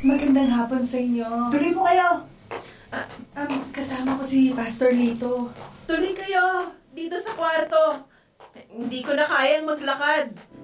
Magandang hapon sa inyo. Tuloy po kayo. Kasama ko si Pastor Lito. Tuloy kayo, dito sa kwarto. Hindi ko na kayang maglakad.